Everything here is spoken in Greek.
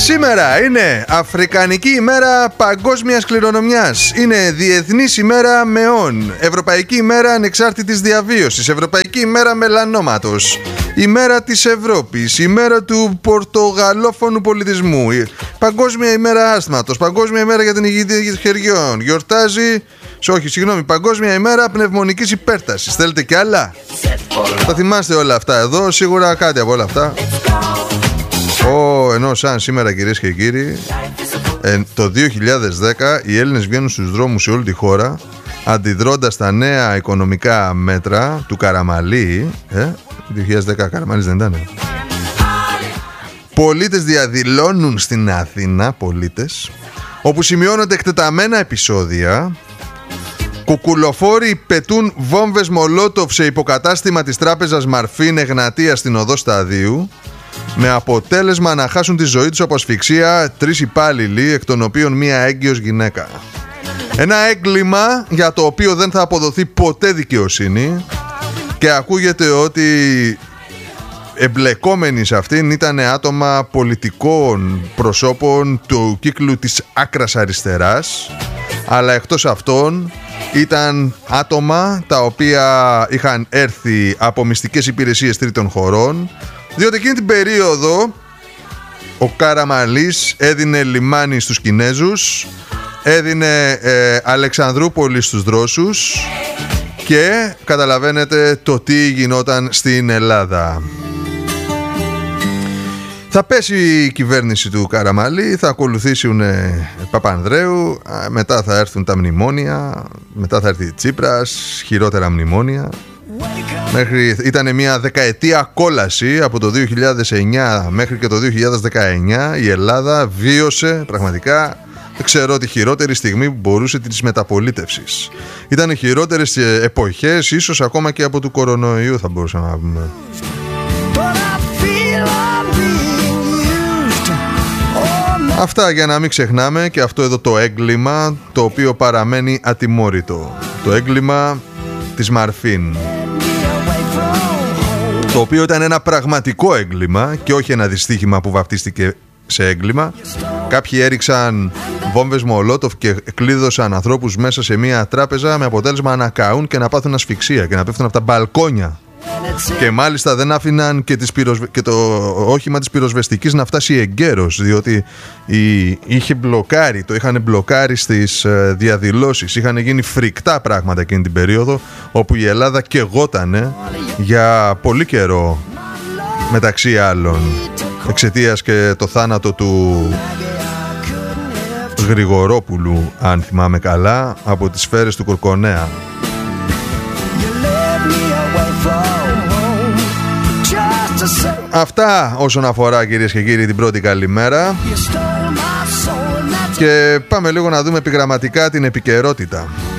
Σήμερα είναι Αφρικανική ημέρα παγκόσμιας κληρονομιάς. Είναι Διεθνής ημέρα μεών. Ευρωπαϊκή ημέρα ανεξάρτητης διαβίωσης. Ευρωπαϊκή ημέρα μελανόματος. Ημέρα της Ευρώπης. Ημέρα του πορτογαλόφωνου πολιτισμού. Παγκόσμια ημέρα άσθματος. Παγκόσμια ημέρα για την υγεία των χεριών. Παγκόσμια ημέρα πνευμονικής υπέρτασης. Θέλετε κι άλλα? Θα θυμάστε όλα αυτά εδώ. Σίγουρα κάτι από όλα αυτά. Ενώ σαν σήμερα, κυρίες και κύριοι, το 2010 οι Έλληνες βγαίνουν στους δρόμους σε όλη τη χώρα αντιδρώντας στα νέα οικονομικά μέτρα του Καραμαλή. 2010 Καραμαλής δεν ήταν? Πολίτες διαδηλώνουν στην Αθήνα, πολίτες, όπου σημειώνονται εκτεταμένα επεισόδια. Κουκουλοφόροι πετούν βόμβες μολότοφ σε υποκατάστημα της τράπεζας Μαρφίν Εγνατία στην οδό Σταδίου, με αποτέλεσμα να χάσουν τη ζωή τους από ασφυξία 3 υπάλληλοι, εκ των οποίων μία έγκυος γυναίκα. Ένα έγκλημα για το οποίο δεν θα αποδοθεί ποτέ δικαιοσύνη, και ακούγεται ότι εμπλεκόμενοι σε αυτήν ήταν άτομα πολιτικών προσώπων του κύκλου της άκρας αριστεράς, αλλά εκτός αυτών ήταν άτομα τα οποία είχαν έρθει από μυστικές υπηρεσίες τρίτων χωρών, διότι εκείνη την περίοδο ο Καραμαλής έδινε λιμάνι στους Κινέζους, έδινε Αλεξανδρούπολη στους Δρόσους, και καταλαβαίνετε το τι γινόταν στην Ελλάδα. Θα πέσει η κυβέρνηση του Καραμαλή, θα ακολουθήσουν Παπανδρέου, μετά θα έρθουν τα μνημόνια, μετά θα έρθει Τσίπρας, χειρότερα μνημόνια. Ήταν μια δεκαετία κόλαση. Από το 2009 μέχρι και το 2019 η Ελλάδα βίωσε πραγματικά, δεν ξέρω, τη χειρότερη στιγμή που μπορούσε της μεταπολίτευσης. Ήταν οι χειρότερες εποχές, ίσως ακόμα και από του κορονοϊού, θα μπορούσαμε να πούμε. Αυτά για να μην ξεχνάμε και αυτό εδώ το έγκλημα, το οποίο παραμένει ατιμόρυτο. Το έγκλημα της Μαρφίν, το οποίο ήταν ένα πραγματικό έγκλημα και όχι ένα δυστύχημα που βαφτίστηκε σε έγκλημα. Κάποιοι έριξαν βόμβες μολότοφ και κλείδωσαν ανθρώπους μέσα σε μια τράπεζα, με αποτέλεσμα να καούν και να πάθουν ασφυξία και να πέφτουν από τα μπαλκόνια. Και μάλιστα δεν άφηναν και το όχημα της πυροσβεστικής να φτάσει εγκαίρος, διότι το είχαν μπλοκάρει στις διαδηλώσεις. Είχαν γίνει φρικτά πράγματα εκείνη την περίοδο, όπου η Ελλάδα καιγότανε για πολύ καιρό, μεταξύ άλλων, εξαιτίας και το θάνατο του Γρηγορόπουλου, αν θυμάμαι καλά, από τις σφαίρες του Κορκονέα. Αυτά όσον αφορά, κυρίες και κύριοι, την πρώτη καλημέρα. Και πάμε λίγο να δούμε επιγραμματικά την επικαιρότητα.